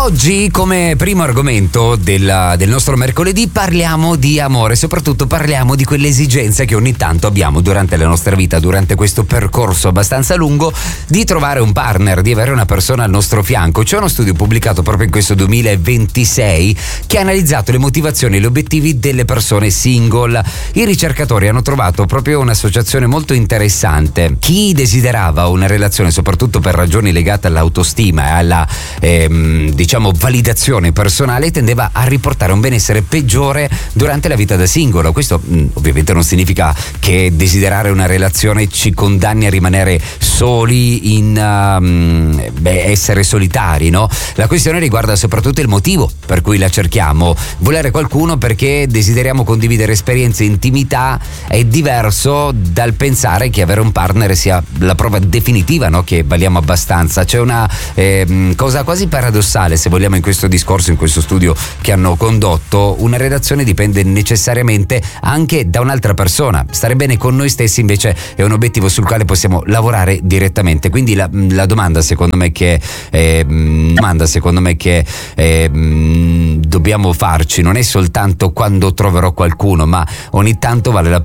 Oggi, come primo argomento del nostro mercoledì, parliamo di amore, soprattutto parliamo di quelle esigenze che ogni tanto abbiamo durante la nostra vita, durante questo percorso abbastanza lungo, di trovare un partner, di avere una persona al nostro fianco. C'è uno studio pubblicato proprio in questo 2026 che ha analizzato le motivazioni e gli obiettivi delle persone single. I ricercatori hanno trovato proprio un'associazione molto interessante. Chi desiderava una relazione, soprattutto per ragioni legate all'autostima e alla validazione personale, tendeva a riportare un benessere peggiore durante la vita da singolo. Questo ovviamente non significa che desiderare una relazione ci condanni a rimanere soli, essere solitari, no? La questione riguarda soprattutto il motivo per cui la cerchiamo. Volere qualcuno perché desideriamo condividere esperienze e intimità è diverso dal pensare che avere un partner sia la prova definitiva, no? Che valiamo abbastanza. C'è una cosa quasi paradossale, se vogliamo, in questo discorso, in questo studio che hanno condotto. Una relazione dipende necessariamente anche da un'altra persona. Stare bene con noi stessi invece è un obiettivo sul quale possiamo lavorare direttamente. Quindi la domanda secondo me che dobbiamo farci non è soltanto quando troverò qualcuno, ma ogni tanto vale la